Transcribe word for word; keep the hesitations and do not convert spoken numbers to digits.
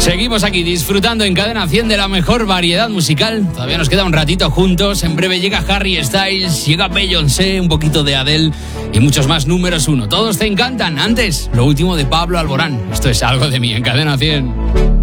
Seguimos aquí disfrutando en Cadena cien de la mejor variedad musical. Todavía nos queda un ratito juntos. En breve llega Harry Styles, llega Beyoncé, un poquito de Adele y muchos más números uno. Todos te encantan. Antes, lo último de Pablo Alborán. Esto es Algo de mí en Cadena cien.